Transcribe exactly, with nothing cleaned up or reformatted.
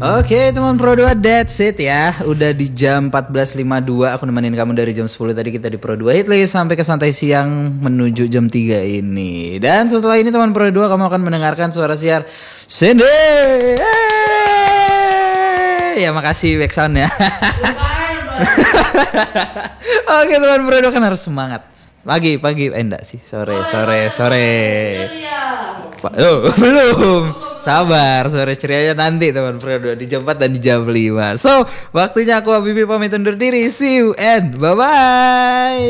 Oke teman Pro dua, that's it ya. Udah di jam empat belas lima puluh dua. Aku nemenin kamu dari jam sepuluh tadi. Kita di Pro dua Hitlist sampai ke santai siang menuju jam tiga ini. Dan setelah ini teman Pro dua, kamu akan mendengarkan suara siar Cindy. Ya makasih back sound ya. Oke teman Pro dua, kan harus semangat. Pagi, pagi, eh enggak sih, sore, sore, sore. Oh, belum. Sabar, sore cerianya nanti teman Pro dua di jam empat dan di jam lima. So, waktunya aku Habibie pamit undur diri. See you and bye-bye.